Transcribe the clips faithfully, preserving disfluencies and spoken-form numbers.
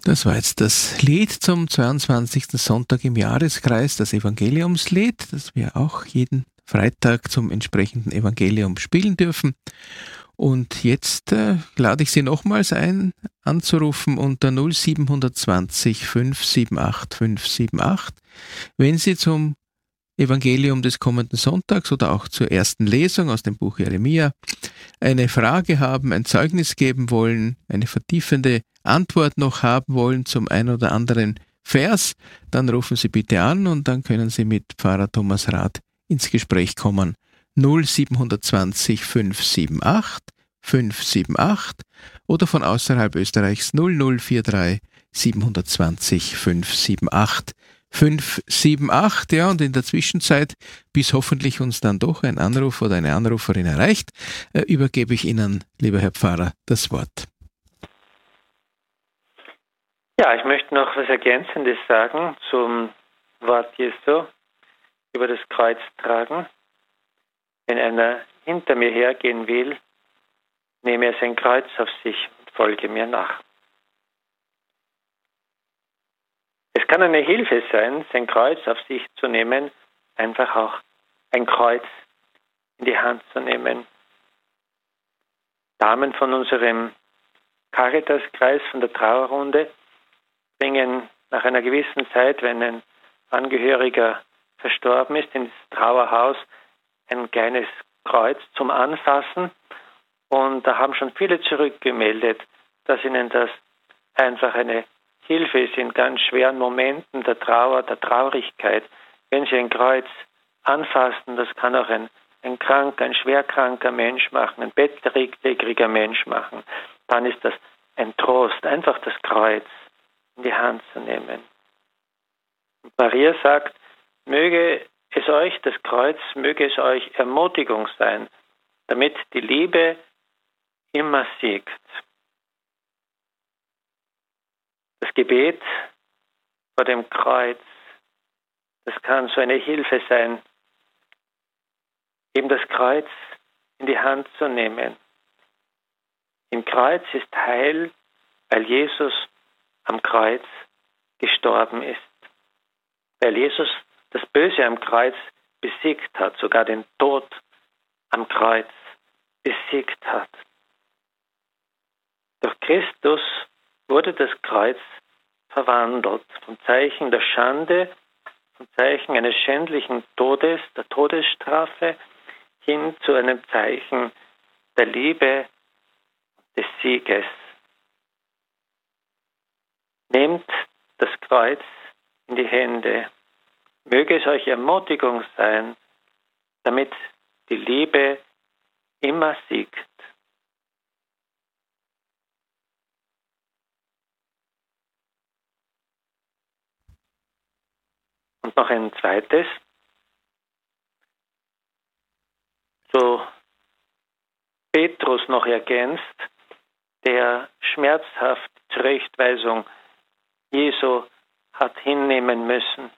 Das war jetzt das Lied zum zweiundzwanzigsten Sonntag im Jahreskreis, das Evangeliumslied, das wir auch jeden Freitag zum entsprechenden Evangelium spielen dürfen. Und jetzt äh, lade ich Sie nochmals ein, anzurufen unter null sieben zwei null fünf sieben acht fünf sieben acht, wenn Sie zum Evangelium des kommenden Sonntags oder auch zur ersten Lesung aus dem Buch Jeremia eine Frage haben, ein Zeugnis geben wollen, eine vertiefende Antwort noch haben wollen zum ein oder anderen Vers, dann rufen Sie bitte an und dann können Sie mit Pfarrer Thomas Rath ins Gespräch kommen. null sieben zwei null fünf sieben acht fünf sieben acht oder von außerhalb Österreichs null null vier drei sieben zwei null fünf sieben acht fünf sieben acht, ja, und in der Zwischenzeit, bis hoffentlich uns dann doch ein Anruf oder eine Anruferin erreicht, äh, übergebe ich Ihnen, lieber Herr Pfarrer, das Wort. Ja, ich möchte noch was Ergänzendes sagen zum Wort Jesu über das Kreuz tragen. Wenn einer hinter mir hergehen will, nehme er sein Kreuz auf sich und folge mir nach. Es kann eine Hilfe sein, sein Kreuz auf sich zu nehmen, einfach auch ein Kreuz in die Hand zu nehmen. Damen von unserem Caritas-Kreis, von der Trauerrunde, bringen nach einer gewissen Zeit, wenn ein Angehöriger verstorben ist, ins Trauerhaus ein kleines Kreuz zum Anfassen. Und da haben schon viele zurückgemeldet, dass ihnen das einfach eine Hilfe ist in ganz schweren Momenten der Trauer, der Traurigkeit. Wenn sie ein Kreuz anfassen, das kann auch ein, ein kranker, ein schwerkranker Mensch machen, ein bettlägeriger Mensch machen, dann ist das ein Trost, einfach das Kreuz in die Hand zu nehmen. Und Maria sagt, möge es euch, das Kreuz, möge es euch Ermutigung sein, damit die Liebe immer siegt. Das Gebet vor dem Kreuz, das kann so eine Hilfe sein, eben das Kreuz in die Hand zu nehmen. Im Kreuz ist Heil, weil Jesus am Kreuz gestorben ist. Weil Jesus das Böse am Kreuz besiegt hat, sogar den Tod am Kreuz besiegt hat. Durch Christus wurde das Kreuz verwandelt, vom Zeichen der Schande, vom Zeichen eines schändlichen Todes, der Todesstrafe, hin zu einem Zeichen der Liebe, des Sieges. Nehmt das Kreuz in die Hände. Möge es euch Ermutigung sein, damit die Liebe immer siegt. Und noch ein zweites. So Petrus noch ergänzt, der schmerzhaft die Zurechtweisung Jesu hat hinnehmen müssen.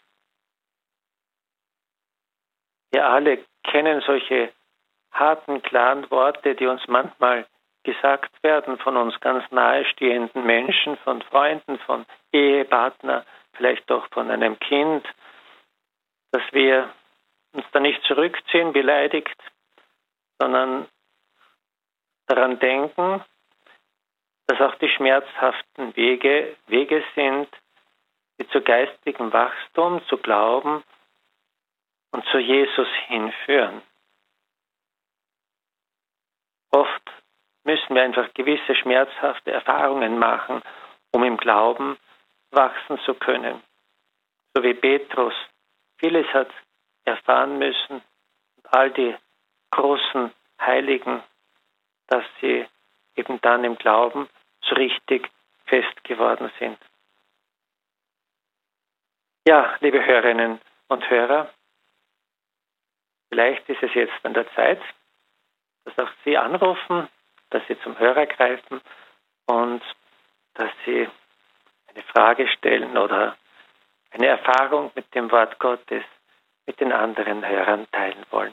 Wir alle kennen solche harten, klaren Worte, die uns manchmal gesagt werden von uns ganz nahestehenden Menschen, von Freunden, von Ehepartner, vielleicht auch von einem Kind, dass wir uns da nicht zurückziehen, beleidigt, sondern daran denken, dass auch die schmerzhaften Wege Wege sind, die zu geistigem Wachstum, zu Glauben und zu Jesus hinführen. Oft müssen wir einfach gewisse schmerzhafte Erfahrungen machen, um im Glauben wachsen zu können. So wie Petrus vieles hat erfahren müssen, und all die großen Heiligen, dass sie eben dann im Glauben so richtig fest geworden sind. Ja, liebe Hörerinnen und Hörer, vielleicht ist es jetzt an der Zeit, dass auch Sie anrufen, dass Sie zum Hörer greifen und dass Sie eine Frage stellen oder eine Erfahrung mit dem Wort Gottes mit den anderen Hörern teilen wollen.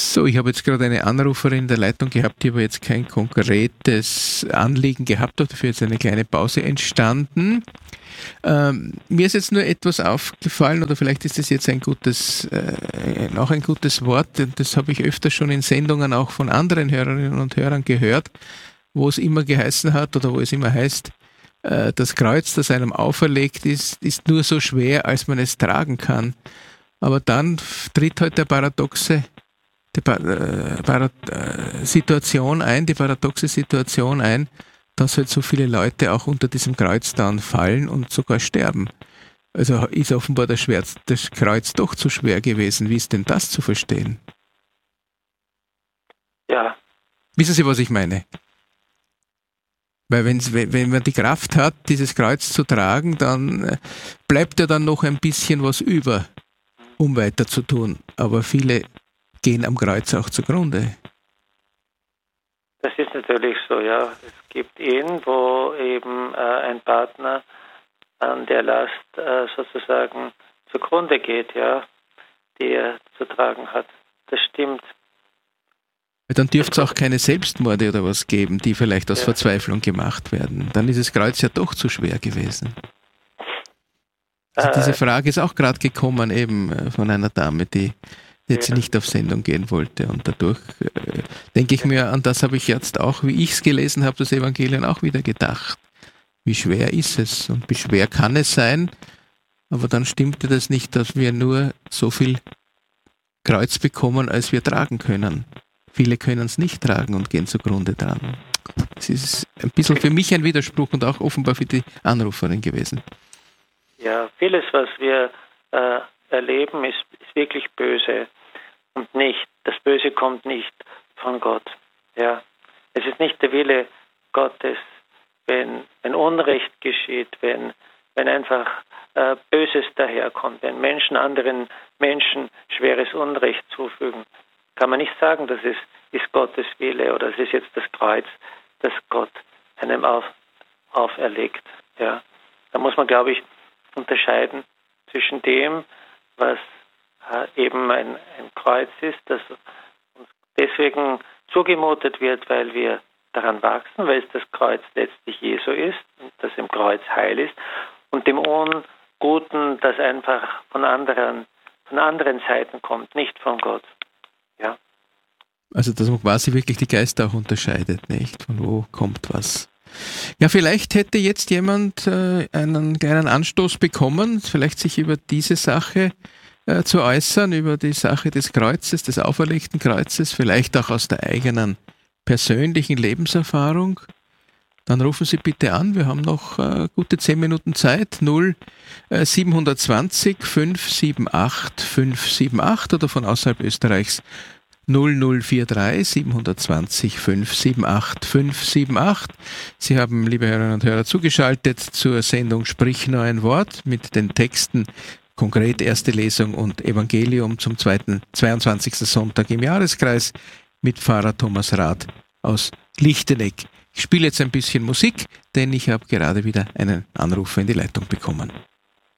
So, ich habe jetzt gerade eine Anruferin in der Leitung gehabt, die aber jetzt kein konkretes Anliegen gehabt hat, dafür ist eine kleine Pause entstanden. Ähm, mir ist jetzt nur etwas aufgefallen, oder vielleicht ist das jetzt ein gutes, äh, noch ein gutes Wort, das habe ich öfter schon in Sendungen auch von anderen Hörerinnen und Hörern gehört, wo es immer geheißen hat oder wo es immer heißt, äh, das Kreuz, das einem auferlegt ist, ist nur so schwer, als man es tragen kann. Aber dann tritt halt der paradoxe die äh, Parad äh, Situation ein, die paradoxe Situation ein, dass halt so viele Leute auch unter diesem Kreuz dann fallen und sogar sterben. Also ist offenbar das, Schwert, das Kreuz doch zu schwer gewesen. Wie ist denn das zu verstehen? Ja. Wissen Sie, was ich meine? Weil wenn's, wenn man die Kraft hat, dieses Kreuz zu tragen, dann bleibt ja dann noch ein bisschen was über, um weiter zu tun. Aber viele gehen am Kreuz auch zugrunde. Das ist natürlich so, ja. Es gibt Ehen, wo eben äh, ein Partner an der Last äh, sozusagen zugrunde geht, ja, die er zu tragen hat. Das stimmt. Dann dürfte es auch keine Selbstmorde oder was geben, die vielleicht aus ja. Verzweiflung gemacht werden. Dann ist das Kreuz ja doch zu schwer gewesen. Also äh, diese Frage ist auch gerade gekommen eben von einer Dame, die jetzt ja. nicht auf Sendung gehen wollte. Und dadurch äh, denke ich mir, an das habe ich jetzt auch, wie ich es gelesen habe, das Evangelium auch wieder gedacht. Wie schwer ist es und wie schwer kann es sein? Aber dann stimmte das nicht, dass wir nur so viel Kreuz bekommen, als wir tragen können. Viele können es nicht tragen und gehen zugrunde dran. Es ist ein bisschen für mich ein Widerspruch und auch offenbar für die Anruferin gewesen. Ja, vieles, was wir äh, erleben, ist, ist wirklich böse. Und nicht, das Böse kommt nicht von Gott. Ja, es ist nicht der Wille Gottes, wenn, wenn Unrecht geschieht, wenn, wenn einfach äh, Böses daherkommt, wenn Menschen anderen Menschen schweres Unrecht zufügen, kann man nicht sagen, das ist, ist Gottes Wille oder es ist jetzt das Kreuz, das Gott einem auf, auferlegt. Ja, da muss man, glaube ich, unterscheiden zwischen dem, was eben ein, ein Kreuz ist, das uns deswegen zugemutet wird, weil wir daran wachsen, weil es das Kreuz letztlich Jesu ist und das im Kreuz Heil ist, und dem Unguten, das einfach von anderen, von anderen Seiten kommt, nicht von Gott. Ja. Also dass man quasi wirklich die Geister auch unterscheidet, nicht? Von wo kommt was? Ja, vielleicht hätte jetzt jemand äh, einen kleinen Anstoß bekommen, vielleicht sich über diese Sache äh, zu äußern, über die Sache des Kreuzes, des auferlegten Kreuzes, vielleicht auch aus der eigenen persönlichen Lebenserfahrung. Dann rufen Sie bitte an, wir haben noch äh, gute zehn Minuten Zeit, null sieben zwei null fünf sieben acht fünf sieben acht oder von außerhalb Österreichs null null vier drei sieben zwei null fünf sieben acht fünf sieben acht. Sie haben, liebe Hörerinnen und Hörer, zugeschaltet zur Sendung Sprich nur ein Wort mit den Texten, konkret erste Lesung und Evangelium zum zweiten, zweiundzwanzigsten Sonntag im Jahreskreis mit Pfarrer Thomas Rath aus Lichtenegg. Ich spiele jetzt ein bisschen Musik, denn ich habe gerade wieder einen Anrufer in die Leitung bekommen.